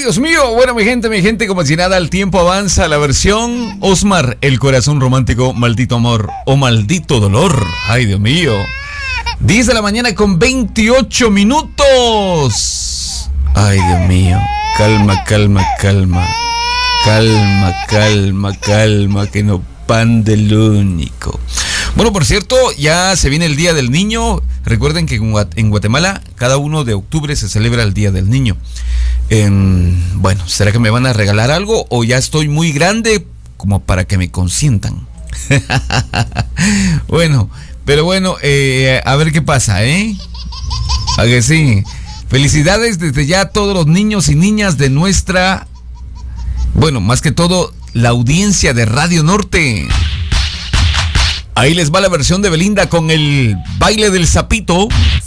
Dios mío. Bueno, mi gente, como si nada, el tiempo avanza. La versión Osmar, el corazón romántico, maldito amor o maldito dolor. Ay, Dios mío. 10 de la mañana con 28 minutos. Ay, Dios mío. Calma, que no pan del único. Bueno, por cierto, ya se viene el Día del Niño. Recuerden que en Guatemala cada 1 de octubre se celebra el Día del Niño. Bueno, ¿será que me van a regalar algo o ya estoy muy grande como para que me consientan? Bueno, pero bueno, a ver qué pasa, ¿eh? A que sí. Felicidades desde ya a todos los niños y niñas de nuestra... Bueno, más que todo, la audiencia de Radio Norte. Ahí les va la versión de Belinda con el baile del sapito.